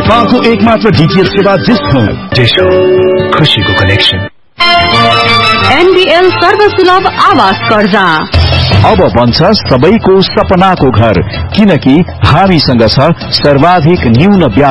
नेपालको एकमात्र डीटीएच सेवा डिश होम, खुशीको कनेक्सन। एनबीएल सर्वसुलभ आवास कर्जा अब बन्छ सबैको सपनाको घर, किनकि हामीसँग छ सर्वाधिक न्यून ब्याज